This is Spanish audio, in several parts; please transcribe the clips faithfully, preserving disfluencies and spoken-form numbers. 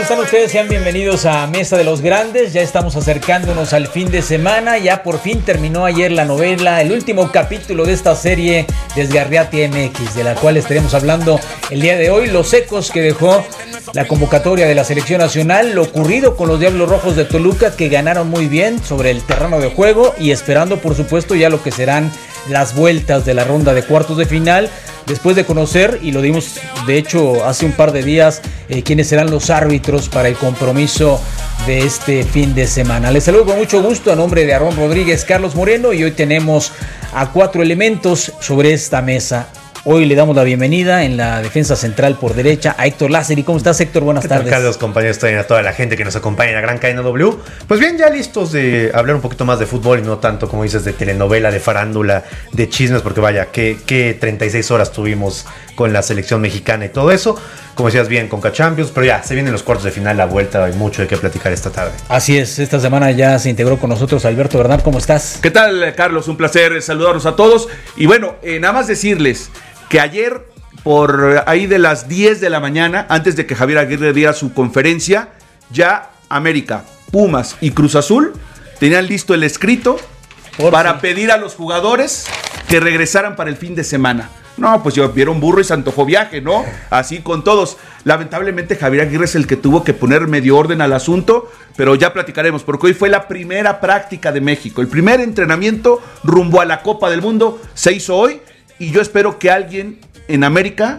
¿Cómo están ustedes? Sean bienvenidos a Mesa de los Grandes. Ya estamos acercándonos al fin de semana. Ya por fin terminó ayer la novela, el último capítulo de esta serie Desgarriate M X, de la cual estaremos hablando el día de hoy. Los ecos que dejó la convocatoria de la selección nacional, lo ocurrido con los Diablos Rojos de Toluca, que ganaron muy bien sobre el terreno de juego, y esperando por supuesto ya lo que serán las vueltas de la ronda de cuartos de final, después de conocer, y lo dimos de hecho hace un par de días, eh, quiénes serán los árbitros para el compromiso de este fin de semana. Les saludo con mucho gusto a nombre de Aarón Rodríguez, Carlos Moreno, y hoy tenemos a cuatro elementos sobre esta mesa. Hoy le damos la bienvenida en la defensa central por derecha a Héctor Lázari. ¿Cómo estás, Héctor? Buenas tardes. Carlos, compañeros, también a toda la gente que nos acompaña en la gran cadena W. Pues bien, ya listos de hablar un poquito más de fútbol y no tanto, como dices, de telenovela, de farándula, de chismes, porque vaya, qué, qué treinta y seis horas tuvimos con la selección mexicana y todo eso. Como decías bien, Conca Champions, pero ya, se vienen los cuartos de final, la vuelta, hay mucho de qué platicar esta tarde. Así es, esta semana ya se integró con nosotros Alberto Bernal. ¿Cómo estás? ¿Qué tal, Carlos? Un placer saludarlos a todos. Y bueno, eh, nada más decirles que ayer, por ahí de las diez de la mañana, antes de que Javier Aguirre diera su conferencia, ya América, Pumas y Cruz Azul tenían listo el escrito por para sí. pedir a los jugadores que regresaran para el fin de semana. No, pues yo vieron burro y se antojó viaje, ¿no? Así con todos. Lamentablemente Javier Aguirre es el que tuvo que poner medio orden al asunto, pero ya platicaremos, porque hoy fue la primera práctica de México. El primer entrenamiento rumbo a la Copa del Mundo se hizo hoy, y yo espero que alguien en América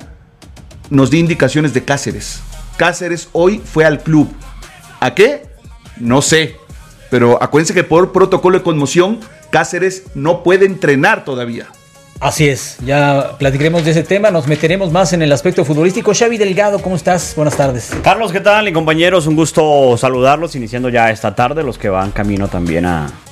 nos dé indicaciones de Cáceres. Cáceres hoy fue al club. ¿A qué? No sé. Pero acuérdense que por protocolo de conmoción, Cáceres no puede entrenar todavía. Así es, ya platicaremos de ese tema, nos meteremos más en el aspecto futbolístico. Xavi Delgado, ¿cómo estás? Buenas tardes. Carlos, ¿qué tal? Y compañeros, un gusto saludarlos, iniciando ya esta tarde, los que van camino también a,